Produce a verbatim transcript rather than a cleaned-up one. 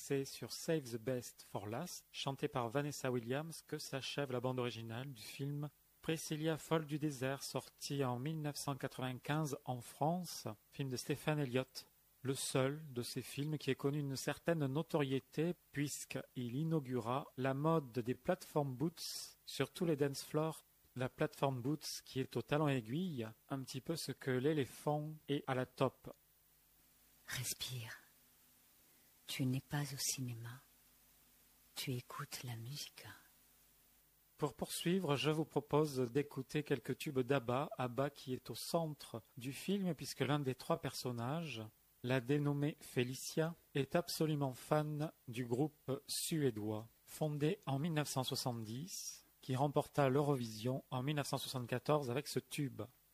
c'est sur Save the Best for Last, chanté par Vanessa Williams, que s'achève la bande originale du film Priscilla folle du désert, sorti en mille neuf cent quatre-vingt-quinze en France, film de Stéphane Elliott. Le seul de ces films qui ait connu une certaine notoriété puisqu'il inaugura la mode des platform boots sur tous les dance floors. La platform boots qui est au talon aiguille, un petit peu ce que l'éléphant est à la top. Respire. Tu n'es pas au cinéma. Tu écoutes la musique. Pour poursuivre, je vous propose d'écouter quelques tubes d'Abba, Abba qui est au centre du film puisque l'un des trois personnages, la dénommée Felicia, est absolument fan du groupe suédois, fondé en mille neuf cent soixante-dix, qui remporta l'Eurovision en mille neuf cent soixante-quatorze avec ce tube.